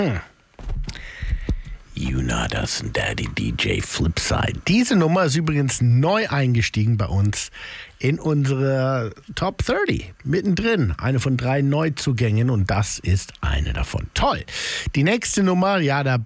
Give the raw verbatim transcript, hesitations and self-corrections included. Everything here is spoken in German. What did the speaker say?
Yuna, das ist ein Daddy D J Flipside. Diese Nummer ist übrigens neu eingestiegen bei uns in unsere Top dreißig. Mittendrin, eine von drei Neuzugängen und das ist eine davon. Toll. Die nächste Nummer, ja, da